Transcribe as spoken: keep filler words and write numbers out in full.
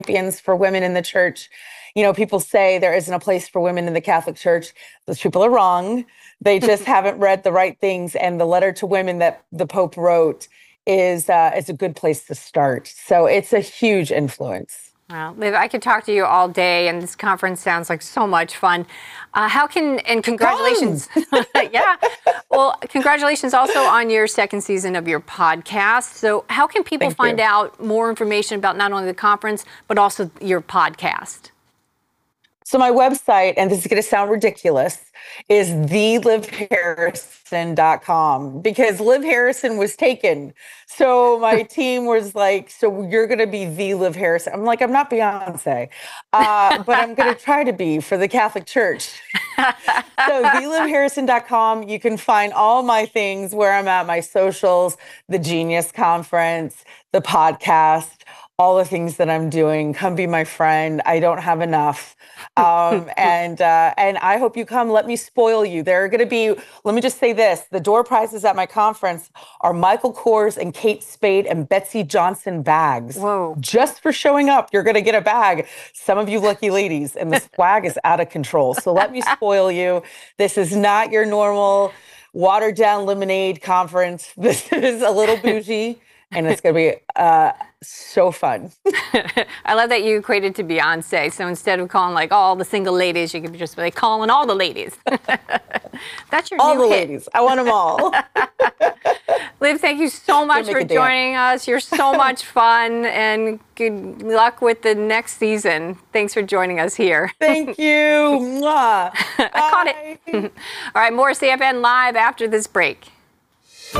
champions for women in the church. You know, people say there isn't a place for women in the Catholic Church. Those people are wrong. They just haven't read the right things. And the letter to women that the Pope wrote is uh, is a good place to start. So it's a huge influence. Well, Liv, I could talk to you all day, and this conference sounds like so much fun. Uh, how can, and congratulations. Yeah. Well, congratulations also on your second season of your podcast. So how can people Thank find you. out more information about not only the conference, but also your podcast? So my website, and this is going to sound ridiculous, is the liv harrison dot com, because Liv Harrison was taken. So my team was like, so you're going to be the Liv Harrison. I'm like, I'm not Beyonce, uh, but I'm going to try to be for the Catholic Church. So the liv harrison dot com, you can find all my things, where I'm at, my socials, the Genius Conference, the podcast, all the things that I'm doing. Come be my friend. I don't have enough. Um, and uh, and I hope you come. Let me spoil you. There are going to be, let me just say this, the door prizes at my conference are Michael Kors and Kate Spade and Betsy Johnson bags. Whoa. Just for showing up, you're going to get a bag. Some of you lucky ladies, and the swag is out of control. So let me spoil you. This is not your normal watered down lemonade conference. This is a little bougie, and it's going to be uh, so fun. I love that you equated to Beyonce. So instead of calling like all the single ladies, you could just be like calling all the ladies. That's your all new the hit. ladies. I want them all. Liv, thank you so much for joining us. You're so much fun, and good luck with the next season. Thanks for joining us here. Thank you. Mwah. I caught it. All right, more C F N Live after this break.